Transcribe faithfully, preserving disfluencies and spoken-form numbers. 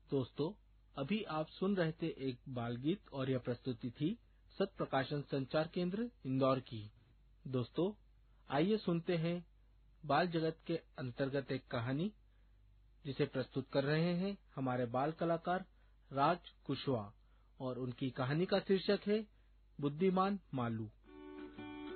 दोस्तों, अभी आप सुन रहे थे एक बाल गीत और यह प्रस्तुति थी सत प्रकाशन संचार केंद्र इंदौर की। दोस्तों, आइए सुनते हैं बाल जगत के अंतर्गत एक कहानी जिसे प्रस्तुत कर रहे हैं हमारे बाल कलाकार राज कुशवाहा और उनकी कहानी का शीर्षक है बुद्धिमान मालू।